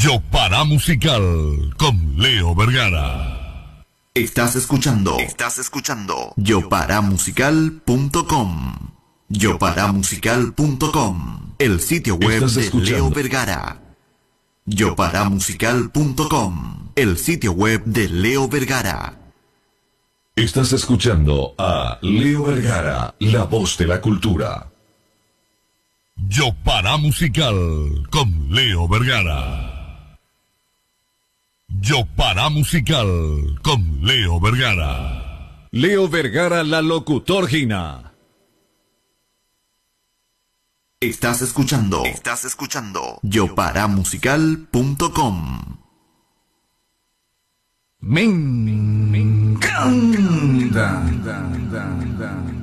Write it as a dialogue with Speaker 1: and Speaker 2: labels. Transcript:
Speaker 1: Yo Para Musical con Leo Vergara.
Speaker 2: Estás escuchando yoparamusical.com. Yoparamusical.com, el sitio web de Leo Vergara. Yoparamusical.com, el sitio web de Leo Vergara.
Speaker 1: Estás escuchando a Leo Vergara, la voz de la cultura. Yo Para Musical con Leo Vergara. Yo Para Musical con Leo Vergara.
Speaker 3: Leo Vergara, la locutorgina.
Speaker 2: Estás escuchando yoparamusical.com.
Speaker 3: Me encanta.